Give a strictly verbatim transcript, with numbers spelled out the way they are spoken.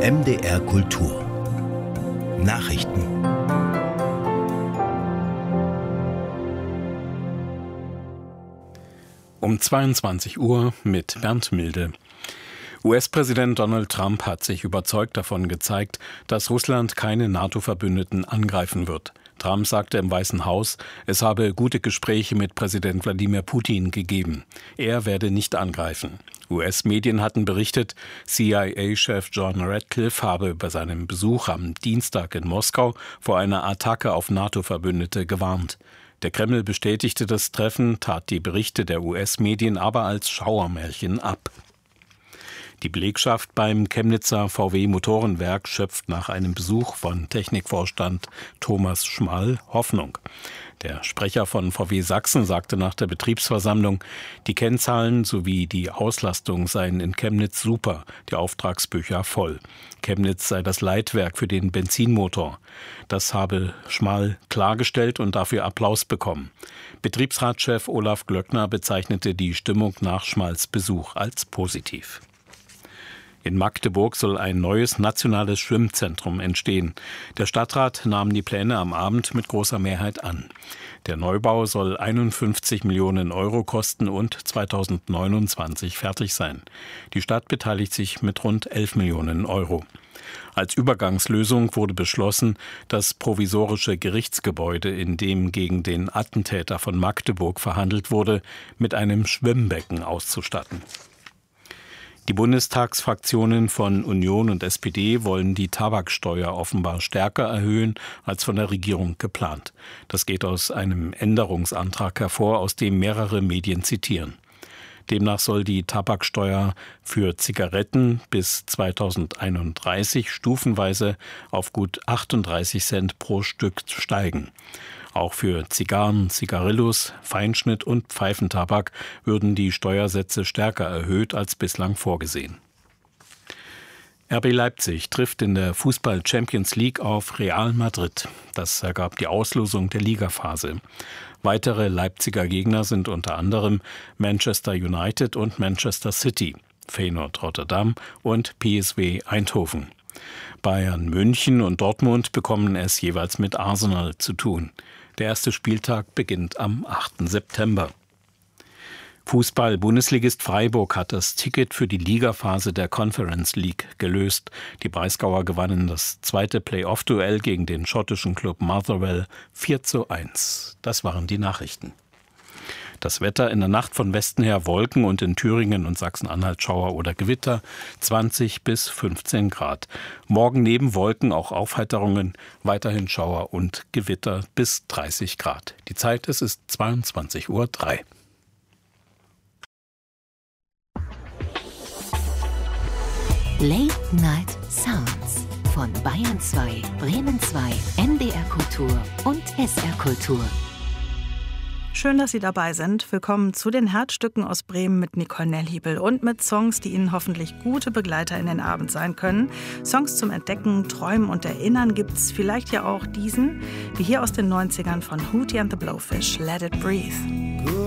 M D R Kultur Nachrichten. Um zweiundzwanzig Uhr mit Bernd Milde. U S-Präsident Donald Trump hat sich überzeugt davon gezeigt, dass Russland keine NATO-Verbündeten angreifen wird. Trump sagte im Weißen Haus, es habe gute Gespräche mit Präsident Wladimir Putin gegeben. Er werde nicht angreifen. U S-Medien hatten berichtet, C I A-Chef John Ratcliffe habe bei seinem Besuch am Dienstag in Moskau vor einer Attacke auf NATO-Verbündete gewarnt. Der Kreml bestätigte das Treffen, tat die Berichte der U S-Medien aber als Schauermärchen ab. Die Belegschaft beim Chemnitzer V W-Motorenwerk schöpft nach einem Besuch von Technikvorstand Thomas Schmall Hoffnung. Der Sprecher von V W Sachsen sagte nach der Betriebsversammlung, die Kennzahlen sowie die Auslastung seien in Chemnitz super, die Auftragsbücher voll. Chemnitz sei das Leitwerk für den Benzinmotor. Das habe Schmall klargestellt und dafür Applaus bekommen. Betriebsratschef Olaf Glöckner bezeichnete die Stimmung nach Schmalls Besuch als positiv. In Magdeburg soll ein neues nationales Schwimmzentrum entstehen. Der Stadtrat nahm die Pläne am Abend mit großer Mehrheit an. Der Neubau soll einundfünfzig Millionen Euro kosten und zweitausendneunundzwanzig fertig sein. Die Stadt beteiligt sich mit rund elf Millionen Euro. Als Übergangslösung wurde beschlossen, das provisorische Gerichtsgebäude, in dem gegen den Attentäter von Magdeburg verhandelt wurde, mit einem Schwimmbecken auszustatten. Die Bundestagsfraktionen von Union und S P D wollen die Tabaksteuer offenbar stärker erhöhen als von der Regierung geplant. Das geht aus einem Änderungsantrag hervor, aus dem mehrere Medien zitieren. Demnach soll die Tabaksteuer für Zigaretten bis zweitausendeinunddreißig stufenweise auf gut achtunddreißig Cent pro Stück steigen. Auch für Zigarren, Zigarillos, Feinschnitt und Pfeifentabak würden die Steuersätze stärker erhöht als bislang vorgesehen. R B Leipzig trifft in der Fußball-Champions League auf Real Madrid. Das ergab die Auslosung der Ligaphase. Weitere Leipziger Gegner sind unter anderem Manchester United und Manchester City, Feyenoord Rotterdam und P S V Eindhoven. Bayern München und Dortmund bekommen es jeweils mit Arsenal zu tun. Der erste Spieltag beginnt am achten September. Fußball-Bundesligist Freiburg hat das Ticket für die Ligaphase der Conference League gelöst. Die Breisgauer gewannen das zweite Play-off-Duell gegen den schottischen Club Motherwell vier zu eins. Das waren die Nachrichten. Das Wetter in der Nacht von Westen her Wolken und in Thüringen und Sachsen-Anhalt Schauer oder Gewitter, zwanzig bis fünfzehn Grad. Morgen neben Wolken auch Aufheiterungen, weiterhin Schauer und Gewitter bis dreißig Grad. Die Zeit, es ist zweiundzwanzig Uhr drei. Late Night Sounds von Bayern zwei, Bremen zwei, M D R Kultur und S R Kultur. Schön, dass Sie dabei sind. Willkommen zu den Herzstücken aus Bremen mit Nicole Nellhiebel und mit Songs, die Ihnen hoffentlich gute Begleiter in den Abend sein können. Songs zum Entdecken, Träumen und Erinnern gibt's vielleicht ja auch diesen, wie hier aus den neunzigern von Hootie and the Blowfish, Let It Breathe.